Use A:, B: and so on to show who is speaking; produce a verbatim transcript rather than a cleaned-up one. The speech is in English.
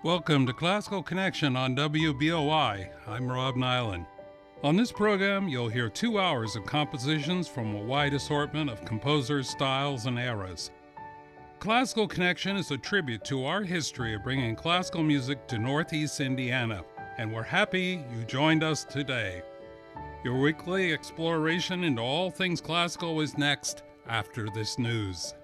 A: Welcome to Classical Connection on W B O I. I'm Rob Nyland. On this program, you'll hear two hours of compositions from a wide assortment of composers, styles, and eras. Classical Connection is a tribute to our history of bringing classical music to Northeast Indiana, and we're happy you joined us today. Your weekly exploration into all things classical is next after this news.